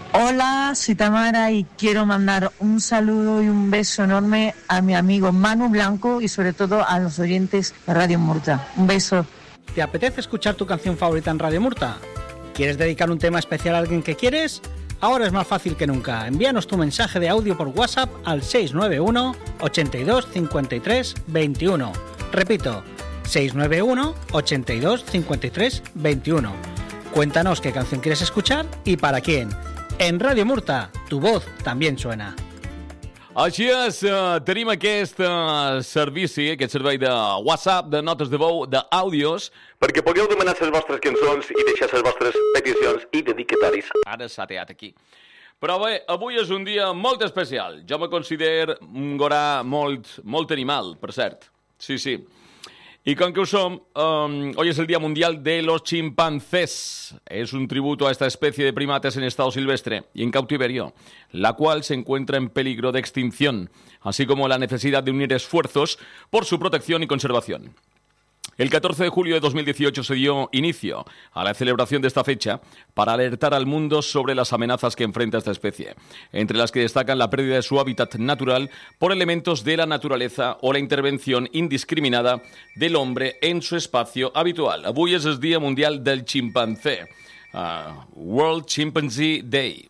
Hola, soy Tamara y quiero mandar un saludo y un beso enorme a mi amigo Manu Blanco y sobre todo a los oyentes de Radio Murta. Un beso. ¿Te apetece escuchar tu canción favorita en Radio Murta? ¿Quieres dedicar un tema especial a alguien que quieres? Ahora es más fácil que nunca. Envíanos tu mensaje de audio por WhatsApp al 691 82 53 21. Repito, 691 82 53 21. Cuéntanos qué canción quieres escuchar y para quién. En Radio Murta, tu voz también suena. Així és, tenim aquest servici, aquest servei de WhatsApp, de notes de veu, d'àudios, perquè pugueu demanar les vostres cançons i deixar les vostres peticions i dedicatoris. Ara s'ha teat aquí. Però bé, avui és un dia molt especial. Jo me considero un gorà molt animal, per cert. Sí. Y con que hoy es el Día Mundial de los Chimpancés. Es un tributo a esta especie de primates en estado silvestre y en cautiverio, la cual se encuentra en peligro de extinción, así como la necesidad de unir esfuerzos por su protección y conservación. El 14 de julio de 2018 se dio inicio a la celebración de esta fecha para alertar al mundo sobre las amenazas que enfrenta esta especie, entre las que destacan la pérdida de su hábitat natural por elementos de la naturaleza o la intervención indiscriminada del hombre en su espacio habitual. Avui és el Dia Mundial del Chimpancé, World Chimpanzee Day.